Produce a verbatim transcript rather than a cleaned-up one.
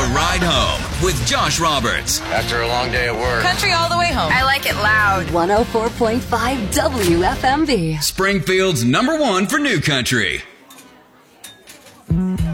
Ride Home with Josh Roberts. After a long day at work. Country all the way home. I like it loud. one oh four point five W F M B. Springfield's number one for new country.